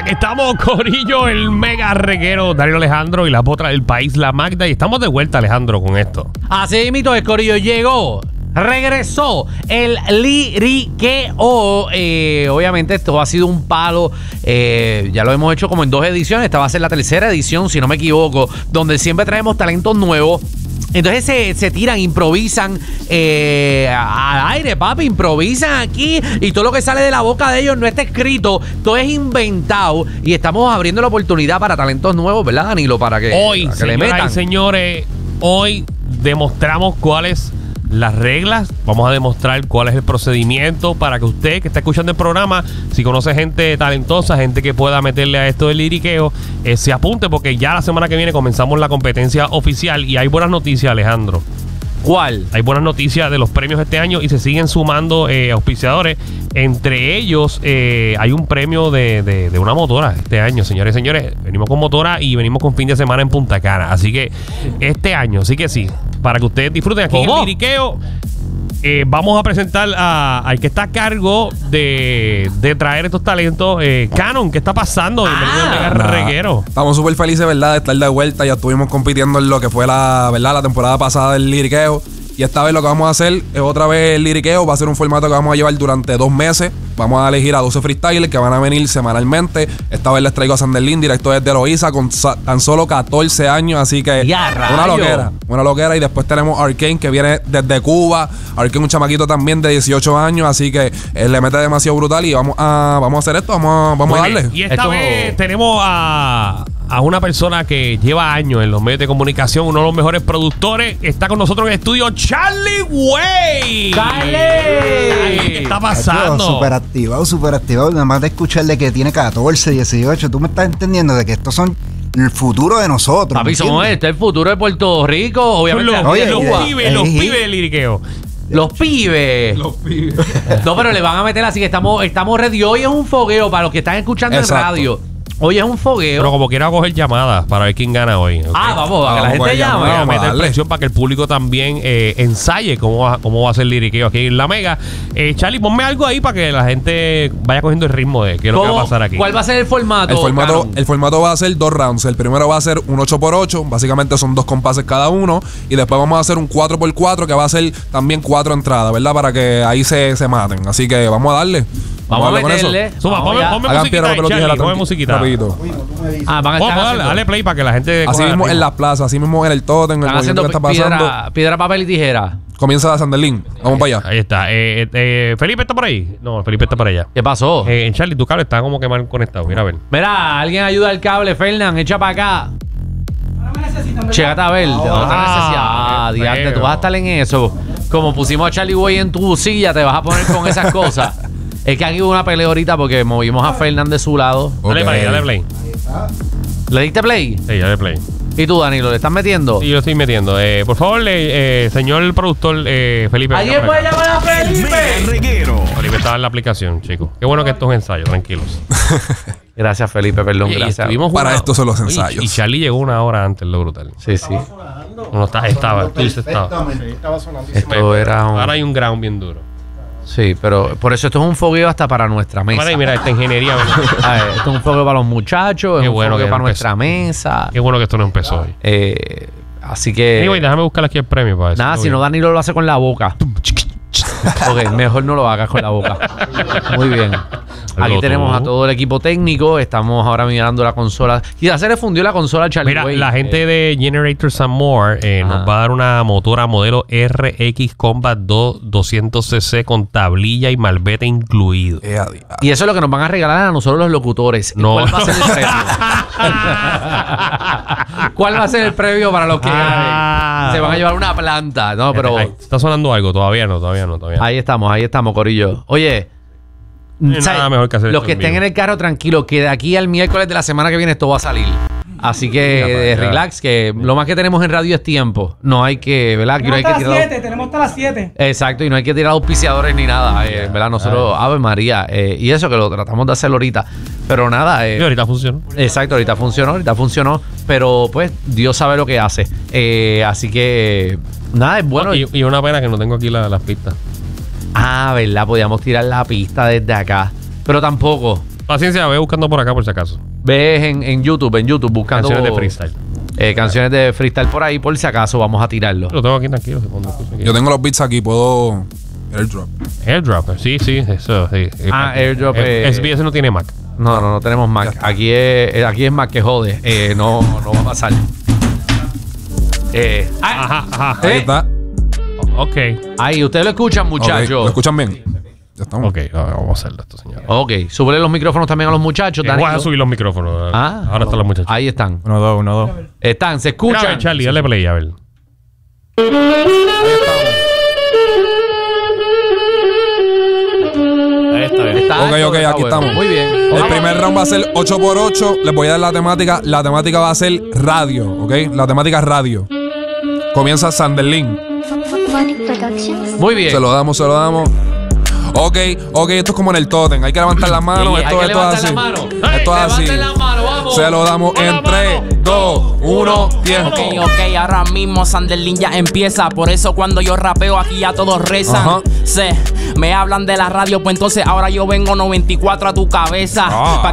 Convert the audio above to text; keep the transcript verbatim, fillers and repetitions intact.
Aquí estamos, corillo, el mega reguero Danilo Alejandro y la potra del país, la Magda. Y estamos de vuelta, Alejandro, con esto. Así mito, el corillo llegó. Regresó el liriqueo. Eh, obviamente esto ha sido un palo. Eh, ya lo hemos hecho como en dos ediciones. Esta va a ser la tercera edición, si no me equivoco, donde siempre traemos talentos nuevos. Entonces se, se tiran, improvisan eh, al aire, papi, improvisan aquí y todo lo que sale de la boca de ellos no está escrito, todo es inventado y estamos abriendo la oportunidad para talentos nuevos, ¿verdad, Danilo? Para que, hoy, para que le señoras metan. y señores, hoy demostramos cuáles las reglas, vamos a demostrar cuál es el procedimiento para que usted que está escuchando el programa, si conoce gente talentosa, gente que pueda meterle a esto del liriqueo, eh, se apunte porque ya la semana que viene comenzamos la competencia oficial y hay buenas noticias, Alejandro. ¿Cuál? Hay buenas noticias de los premios este año y se siguen sumando eh, auspiciadores. Entre ellos eh, hay un premio de, de, de una motora este año, señores y señores. Venimos con motora y venimos con fin de semana en Punta Cana. Así que este año, sí que sí, para que ustedes disfruten aquí ¿Cómo? en el liriqueo. Eh, vamos a presentar a, al que está a cargo de, de traer estos talentos. eh, Canon, ¿qué está pasando? Bienvenido al Mega Nada. Reguero. Estamos súper felices, ¿verdad?, de estar de vuelta. Ya estuvimos compitiendo en lo que fue la, ¿verdad?, la temporada pasada del liriqueo. Y esta vez lo que vamos a hacer es otra vez el liriqueo. Va a ser un formato que vamos a llevar durante dos meses. Vamos a elegir a doce freestylers que van a venir semanalmente. Esta vez les traigo a Sanderlin, directo desde Loíza, con sa- tan solo catorce años. Así que ¡Ya, una rayo! loquera, una loquera. Y después tenemos a Arcane, que viene desde Cuba. Arcane, un chamaquito también de dieciocho años. Así que él le mete demasiado brutal. Y vamos a, vamos a hacer esto, vamos a, vamos a Muy bien. darle. Y esta Esto- vez tenemos a, a una persona que lleva años en los medios de comunicación, uno de los mejores productores. Está con nosotros en el estudio, Charlie Way. ¡Charlie! ¿Qué está pasando? Súper activado, súper activado. Nada más de escucharle que tiene catorce, dieciocho. Tú me estás entendiendo de que estos son el futuro de nosotros. Papi, ¿me somos entiendes? este, el futuro de Puerto Rico. Son Obviamente, los, aquí Oye, en los y de- Cuba. pibes, los eh, pibes del liriqueo. Los pibes. Los pibes. No, pero le van a meter así que estamos, estamos ready. Hoy es un fogueo para los que están escuchando Exacto. en radio. Hoy es un fogueo. Pero como quiera coger llamadas para ver quién gana hoy. ¿ok? Ah, vamos, a que la Vamos, gente pues, llame. Voy a vamos a meter darle. presión para que el público también eh, ensaye cómo va, cómo va a ser el liriqueo aquí en la Mega. Eh, Charlie, ponme algo ahí para que la gente vaya cogiendo el ritmo de qué es lo que va a ¿Cómo? pasar aquí. ¿Cuál va a ser el formato? El formato, Canon? el formato va a ser dos rounds. El primero va a ser un ocho por ocho. Básicamente son dos compases cada uno. Y después vamos a hacer un cuatro por cuatro, que va a ser también cuatro entradas, ¿verdad? Para que ahí se, se maten. Así que vamos a darle. Vamos a darle con eso. meterle. Suma, Vamos ponme, ya. ponme Hagan musiquita piedra, ahí, papel o tijera, Charlie, ponme tranqui- musiquita. rapidito. Ah, van a Vamos, estar dale, haciendo, dale play para que la gente Así coja el mismo en ritmo. las plazas, así mismo en el Totem, en el están movimiento haciendo que está pasando. piedra, piedra, papel y tijera. Comienza Sanderlin. Vamos para allá. Ahí está. Eh, eh, Felipe está por ahí. No, Felipe está por allá. ¿Qué pasó? Eh, Charlie, tu cable está como que mal conectado. Mira a ver. Mira, alguien ayuda al cable, Fernán, echa para acá. Chégate a ver. No, te Ah, necesidad. Ah, qué diante, tú feo. vas a estar en eso. Como pusimos a Charlie Way en tu silla, te vas a poner con esas cosas. Es que aquí hubo una pelea ahorita porque movimos a Fernán de su lado. Dale Ok. play, dale play. ¿Le diste play? Sí, dale play. ¿Y tú, Danilo, le estás metiendo? Sí, yo lo estoy metiendo. Eh, por favor, eh, eh, señor productor eh, Felipe. venga ¿Alguien por puede acá. llamar a Felipe? Reguero. Felipe estaba en la aplicación, chicos. Qué bueno que estos ensayos, tranquilos. Gracias, Felipe, perdón, Oye, y gracias. estuvimos Para jugando- estos son los Oye, ensayos. Y Charlie llegó una hora antes, lo brutal. Sí, sí. No, está, estaba, tú dices estaba. Esto era un... Ahora hay un ground bien duro. Sí, pero por eso esto es un fogueo hasta para nuestra mesa. Mira, mira, esta ingeniería. A ver, esto es un fogueo para los muchachos, Qué es un bueno fogueo que para empezó. nuestra mesa. Qué bueno que esto no empezó hoy. Eh, así que... Anyway, déjame buscar aquí el premio para eso. nada, si no Danilo lo hace con la boca. Ok, mejor no lo hagas con la boca. Muy bien. Aquí Hazlo tenemos tú. a todo el equipo técnico. Estamos ahora mirando la consola. Quizás se le fundió la consola al Charlie Mira, Way. la gente Eh, de Generators and More eh, Ajá. nos va a dar una motora modelo R X Combat dos doscientos cc con tablilla y malvete incluido. Eh, adiós. Y eso es lo que nos van a regalar a nosotros los locutores. No. ¿Cuál va a ser el premio? ¿Cuál va a ser el premio para los que Ah. ganen? Se van a llevar una planta. No, pero Ay, está sonando algo, todavía no, todavía no, todavía no. ahí estamos, ahí estamos, Corillo. Oye, No hay nada mejor que hacer los esto que en estén vivo. en el carro, tranquilos, que de aquí al miércoles de la semana que viene esto va a salir. Así que Mira para eh, allá. relax, que lo más que tenemos en radio es tiempo. No hay que, ¿verdad? Aquí no hay Tenemos que hasta las tirar. siete, tenemos hasta las siete. Exacto, y no hay que tirar auspiciadores ni nada, eh, ¿verdad? Nosotros, Ave María, eh, y eso que lo tratamos de hacerlo ahorita. Pero nada, eh, Y ahorita funcionó. exacto, ahorita funcionó, ahorita funcionó, pero pues Dios sabe lo que hace. Eh, así que, nada, es bueno. y, y una pena que no tengo aquí la- las pistas. Ah, ¿verdad? Podíamos tirar la pista desde acá, pero tampoco. Paciencia, ve buscando por acá por si acaso. Ves en, en YouTube, en YouTube, buscando Canciones de freestyle. eh, canciones de freestyle por ahí, por si acaso vamos a tirarlo. Lo tengo aquí tranquilo. cuando escuche aquí. Yo tengo los beats aquí, puedo airdrop. Airdrop, sí, sí, eso, sí. Ah, Airdrop, El- eh, S B S no tiene Mac. No, no, no tenemos Mac. Aquí es, eh, aquí es Mac que jode. Eh, no, no va a pasar. Eh, ah, Ajá, ajá. Ahí ¿Eh? está. Ok. ahí, ustedes lo escuchan, Ok, muchachos. ¿lo escuchan bien? Ya estamos. Ok, vamos a hacerlo esto, señores. Ok, súbele los micrófonos también a los muchachos. Voy a Danilo. subir los micrófonos. Ah, Ahora están los muchachos. Ahí están. Uno, dos, uno, dos. Están, se Escucha, escuchan. Charlie, dale play, a ver. Ahí está bien. Está Ok, alto, ok, está aquí bueno. estamos. Muy bien. El Vamos. primer round va a ser ocho por ocho. Les voy a dar la temática. La temática va a ser radio, ¿ok? La temática es radio. Comienza Sanderlin. Phonic Productions. Muy bien. Se lo damos, se lo damos. Ok, ok, esto es como en el tótem. Hay que levantar las manos. Hay Esto, que esto es levantar así. la mano. Esto es así. Levanten la mano, vamos. Se lo damos en tres, dos, uno, tiempo. Ok, ok, ahora mismo Sanderlin ya empieza. Por eso cuando yo rapeo aquí ya todos rezan. Ajá. Se, me hablan de la radio, pues entonces ahora yo vengo noventa y cuatro a tu cabeza. Ah. Pa'